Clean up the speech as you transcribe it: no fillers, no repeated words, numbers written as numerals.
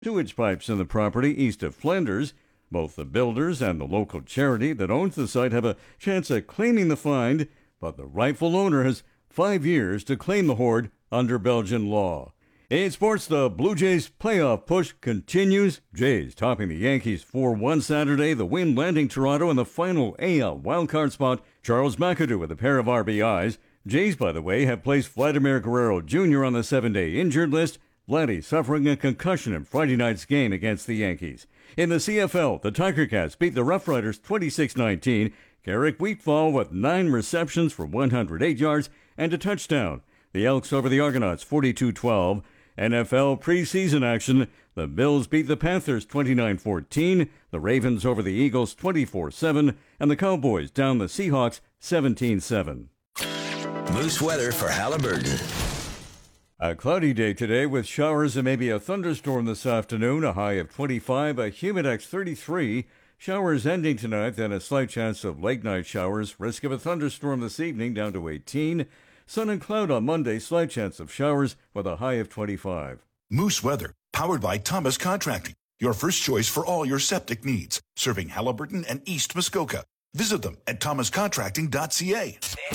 sewage pipes in the property east of Flinders. Both the builders and the local charity that owns the site have a chance at claiming the find, but the rightful owner has 5 years to claim the hoard under Belgian law. In sports, the Blue Jays playoff push continues. Jays topping the Yankees 4-1 Saturday. The win landing Toronto in the final AL wildcard spot. Charles McAdoo with a pair of RBIs. Jays, by the way, have placed Vladimir Guerrero Jr. on the 7-day injured list. Vladdy suffering a concussion in Friday night's game against the Yankees. In the CFL, the Tiger Cats beat the Rough Riders 26-19. Garrick Wheatfall with 9 receptions for 108 yards and a touchdown. The Elks over the Argonauts 42-12. NFL preseason action. The Bills beat the Panthers 29-14. The Ravens over the Eagles 24-7. And the Cowboys down the Seahawks 17-7. Moose weather for Halliburton. A cloudy day today with showers and maybe a thunderstorm this afternoon. A high of 25, a humidex 33. Showers ending tonight, then a slight chance of late-night showers. Risk of a thunderstorm this evening down to 18. Sun and cloud on Monday, slight chance of showers with a high of 25. Moose weather, powered by Thomas Contracting. Your first choice for all your septic needs. Serving Halliburton and East Muskoka. Visit them at thomascontracting.ca.